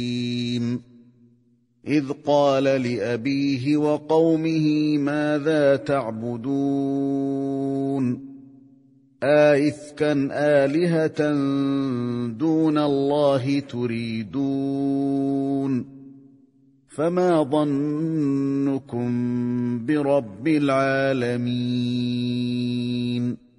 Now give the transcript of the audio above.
إذ قال لأبيه وقومه ماذا تعبدون أئفكا آلهة دون الله تريدون فما ظنكم برب العالمين